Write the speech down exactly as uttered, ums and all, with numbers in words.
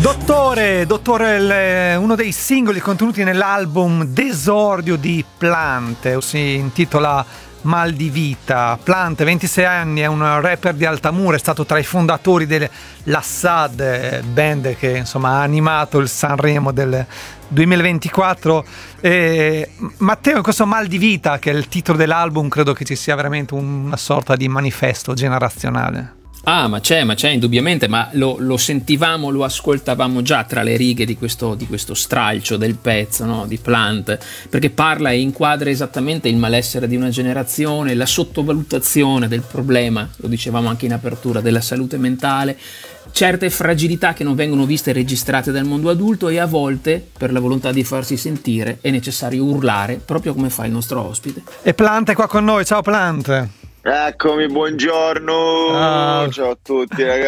Dottore, dottore, il- uno dei singoli contenuti nell'album d'esordio di Plant si intitola Mal di Vita. Plant, ventisei anni, è un rapper di Altamura, è stato tra i fondatori dell'Assad, band che insomma ha animato il Sanremo del duemilaventiquattro. E Matteo, in questo Mal di Vita, che è il titolo dell'album, credo che ci sia veramente una sorta di manifesto generazionale. Ah, ma c'è, ma c'è indubbiamente, ma lo, lo sentivamo, lo ascoltavamo già tra le righe di questo, di questo stralcio del pezzo, no? Di Plant, perché parla e inquadra esattamente il malessere di una generazione, la sottovalutazione del problema, lo dicevamo anche in apertura, della salute mentale, certe fragilità che non vengono viste e registrate dal mondo adulto, e a volte, per la volontà di farsi sentire, è necessario urlare, proprio come fa il nostro ospite. E Plant è qua con noi, ciao Plant. Eccomi, buongiorno. Ah. Ciao a tutti ragazzi.